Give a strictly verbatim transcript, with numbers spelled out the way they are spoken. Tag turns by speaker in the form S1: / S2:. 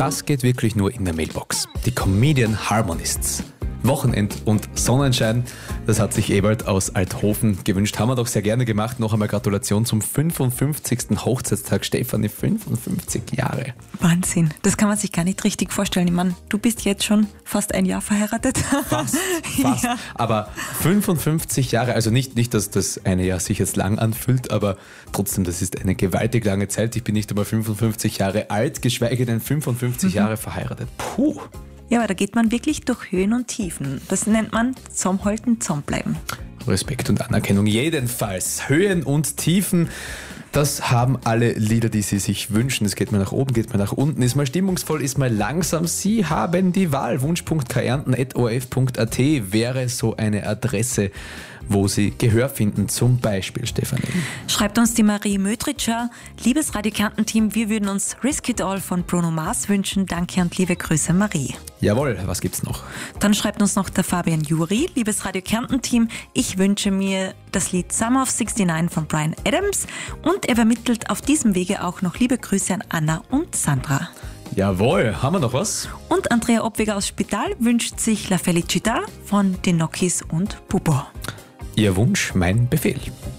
S1: Das geht wirklich nur in der Mailbox. Die Comedian Harmonists. Wochenend und Sonnenschein, das hat sich Ewald aus Althofen gewünscht. Haben wir doch sehr gerne gemacht. Noch einmal Gratulation zum fünfundfünfzigsten Hochzeitstag. Stefanie, fünfundfünfzig Jahre.
S2: Wahnsinn, das kann man sich gar nicht richtig vorstellen. Ich meine, du bist jetzt schon fast ein Jahr verheiratet.
S1: Fast, fast. Ja. Aber fünfundfünfzig Jahre, also nicht, nicht, dass das eine Jahr sich jetzt lang anfühlt, aber trotzdem, das ist eine gewaltig lange Zeit. Ich bin nicht einmal fünfundfünfzig Jahre alt, geschweige denn fünfundfünfzig mhm. Jahre verheiratet. Puh.
S2: Ja, aber da geht man wirklich durch Höhen und Tiefen. Das nennt man zusammenhalten, zusammenbleiben.
S1: Respekt und Anerkennung jedenfalls. Höhen und Tiefen, das haben alle Lieder, die Sie sich wünschen. Es geht mal nach oben, geht mal nach unten, ist mal stimmungsvoll, ist mal langsam. Sie haben die Wahl. wunsch punkt kärnten at o r f punkt a t wäre so eine Adresse, wo Sie Gehör finden, zum Beispiel, Stefanie.
S2: Schreibt uns die Marie Mödritscher. Liebes Radio Kärnten-Team, wir würden uns Risk It All von Bruno Mars wünschen. Danke und liebe Grüße, Marie.
S1: Jawohl, was gibt's noch?
S2: Dann schreibt uns noch der Fabian Juri. Liebes Radio Kärnten-Team, ich wünsche mir das Lied Summer of sixty-nine von Bryan Adams und er vermittelt auf diesem Wege auch noch liebe Grüße an Anna und Sandra.
S1: Jawohl, haben wir noch was?
S2: Und Andrea Obweger aus Spital wünscht sich La Felicita von den Nokis und Bubo.
S1: Ihr Wunsch, mein Befehl.